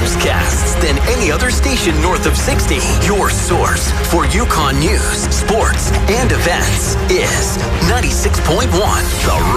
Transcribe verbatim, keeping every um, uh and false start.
newscasts than any other station north of sixty. Your source for Yukon news, sports, and events is ninety-six point one The